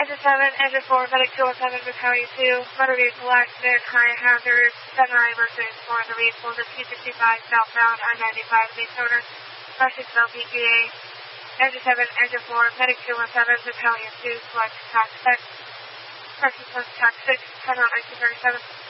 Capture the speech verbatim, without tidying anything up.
Engine seven, Engine four, Medic two one seven, Battalion two, motor vehicle accident, high hazard, semi-emergency for the vehicle to P sixty-five southbound, I ninety-five, Daytona, Russian L P G A. Engine seven, Engine four, Medic two one seven, Battalion two, select tax six, Russian tax six, ten on nineteen thirty-seven.